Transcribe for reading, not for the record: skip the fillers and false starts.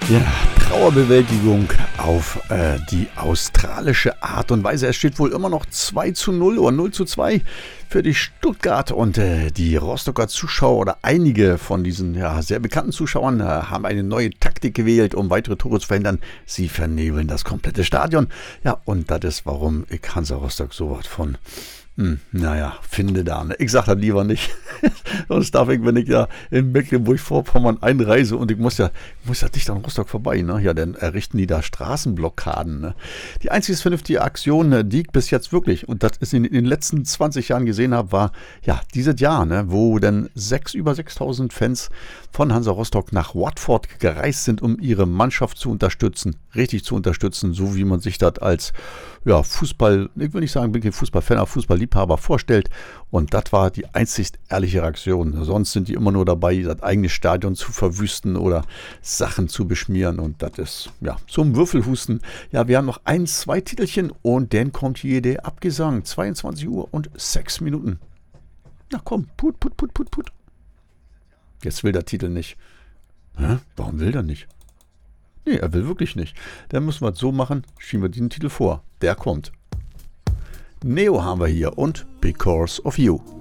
Ja, Trauerbewältigung auf die australische Art und Weise. Es steht wohl immer noch 2:0 oder 0:2 für die Stuttgart und die Rostocker Zuschauer oder einige von diesen sehr bekannten Zuschauern haben eine neue Taktik gewählt, um weitere Tore zu verhindern. Sie vernebeln das komplette Stadion. Ja, und das ist, warum ich Hansa Rostock so was von finde da. Ne? Ich sag das lieber nicht. Sonst darf ich, wenn ich ja in Mecklenburg-Vorpommern einreise und ich muss ja dicht an Rostock vorbei, ne? Ja, dann errichten die da Straßenblockaden. Ne? Die einzige vernünftige Aktion, die ich bis jetzt wirklich, und das ist in den letzten 20 Jahren gesehen habe, war ja dieses Jahr, ne? Wo dann über 6.000 Fans von Hansa Rostock nach Watford gereist sind, um ihre Mannschaft zu unterstützen, richtig zu unterstützen, so wie man sich das als Fußball, ich will nicht sagen, bin kein Fußballfan, aber Fußballliebhaber vorstellt. Und das war die einzig ehrliche Reaktion. Sonst sind die immer nur dabei, das eigene Stadion zu verwüsten oder Sachen zu beschmieren. Und das ist, zum Würfelhusten. Ja, wir haben noch 2 Titelchen und dann kommt hier der Abgesang. 22 Uhr und 6 Minuten. Na komm, put. Jetzt will der Titel nicht. Hä? Warum will der nicht? Nee, er will wirklich nicht. Dann müssen wir es so machen, schieben wir diesen Titel vor. Der kommt. Neo haben wir hier und Because of You.